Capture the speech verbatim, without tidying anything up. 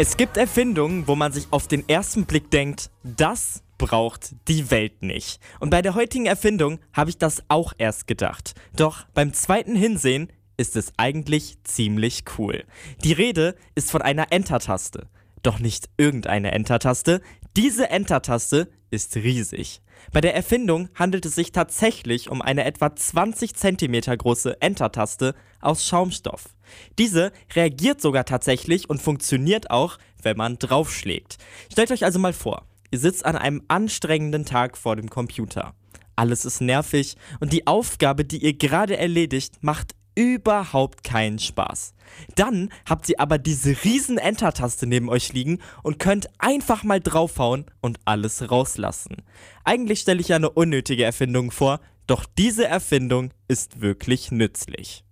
Es gibt Erfindungen, wo man sich auf den ersten Blick denkt, das braucht die Welt nicht. Und bei der heutigen Erfindung habe ich das auch erst gedacht. Doch beim zweiten Hinsehen ist es eigentlich ziemlich cool. Die Rede ist von einer Enter-Taste. Doch nicht irgendeine Enter-Taste. Diese Enter-Taste ist riesig. Bei der Erfindung handelt es sich tatsächlich um eine etwa zwanzig Zentimeter große Enter-Taste aus Schaumstoff. Diese reagiert sogar tatsächlich und funktioniert auch, wenn man draufschlägt. Stellt euch also mal vor, ihr sitzt an einem anstrengenden Tag vor dem Computer. Alles ist nervig und die Aufgabe, die ihr gerade erledigt, macht überhaupt keinen Spaß. Dann habt ihr aber diese riesen Enter-Taste neben euch liegen und könnt einfach mal draufhauen und alles rauslassen. Eigentlich stelle ich ja eine unnötige Erfindung vor, doch diese Erfindung ist wirklich nützlich.